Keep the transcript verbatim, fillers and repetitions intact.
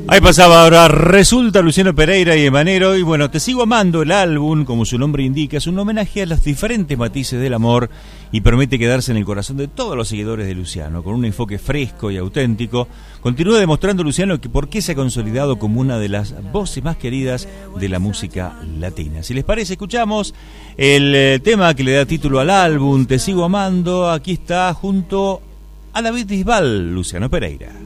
Ahí pasaba ahora, resulta Luciano Pereira y Emanero, y bueno, Te sigo amando, el álbum, como su nombre indica, es un homenaje a los diferentes matices del amor y permite quedarse en el corazón de todos los seguidores de Luciano, con un enfoque fresco y auténtico. Continúa demostrando Luciano que por qué se ha consolidado como una de las voces más queridas de la música latina. Si les parece, escuchamos el eh, tema que le da título al álbum, Te sigo amando. Aquí está junto a David Bisbal, Luciano Pereira.